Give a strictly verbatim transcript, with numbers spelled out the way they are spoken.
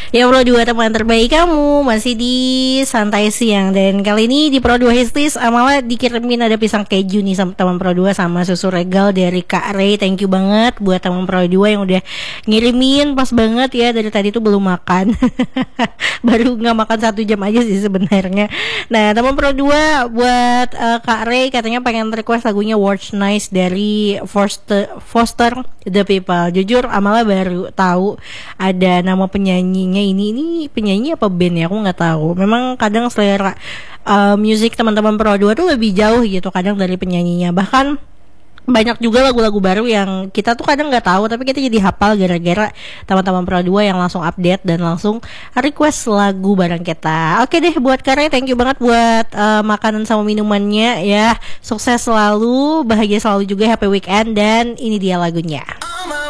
Ya Pro dua teman terbaik kamu masih di Santai Siang. Dan kali ini di Pro dua Histis malah dikirimin ada pisang keju nih sama teman Pro dua sama susu regal dari Kak Ray. Thank you banget buat teman Pro dua yang udah ngirimin, pas banget ya. Dari tadi tuh belum makan. Baru nggak makan satu jam aja sih sebenarnya. Nah teman Pro dua buat uh, Kak Ray katanya pengen request lagunya Watch Nice dari Foster, Foster The People. Jujur Amala baru tahu ada nama penyanyinya ini. Ini penyanyi apa band ya? Aku nggak tahu. Memang kadang selera uh, musik teman-teman Pro dua tuh lebih jauh gitu kadang dari penyanyinya. Bahkan banyak juga lagu-lagu baru yang kita tuh kadang nggak tahu, tapi kita jadi hafal gara-gara teman-teman Pro dua yang langsung update dan langsung request lagu bareng kita. Oke deh buat Kare, thank you banget buat uh, makanan sama minumannya ya. Sukses selalu, bahagia selalu juga, happy weekend, dan ini dia lagunya.